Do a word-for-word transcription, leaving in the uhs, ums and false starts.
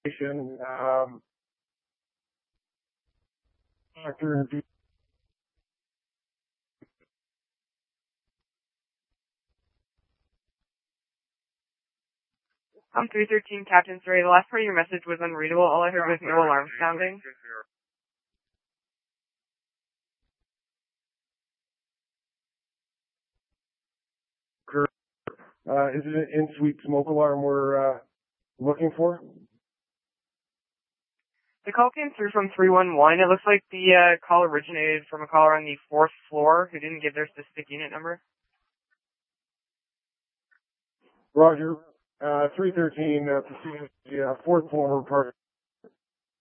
station. Um, Doctor I'm three thirteen, Captain Surrey. The last part of your message was unreadable. All I heard was no alarm sounding. Uh, is it an in-suite smoke alarm we're uh, looking for? The call came through from three one one. It looks like the uh, call originated from a caller on the fourth floor who didn't give their specific unit number. Roger. Uh, three thirteen, uh, proceeding to the uh, fourth floor, part